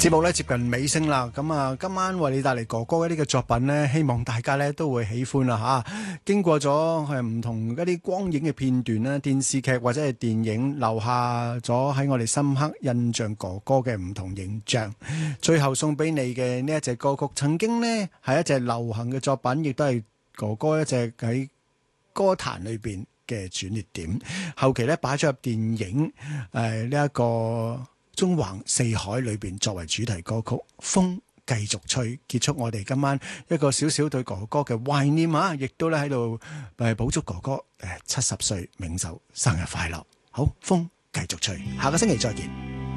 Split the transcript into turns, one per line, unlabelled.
節目咧接近尾聲啦，咁啊，今晚為你帶嚟哥哥一啲嘅作品呢，希望大家咧都會喜歡啦吓。經過咗唔同一啲光影嘅片段啦，電視劇或者係電影，留下咗喺我哋深刻印象哥哥嘅唔同影像。最後送俾你嘅呢一隻歌曲，曾經呢係一隻流行嘅作品，亦都係哥哥一隻喺歌壇裏邊嘅轉捩點。後期咧擺咗入電影呢一個縱橫四海裏邊作為主題歌曲，風繼續吹，結束我哋今晚一個少少對哥哥嘅懷念啊！亦都咧喺度補祝哥哥70歲冥壽生日快樂。好，風繼續吹，下個星期再見。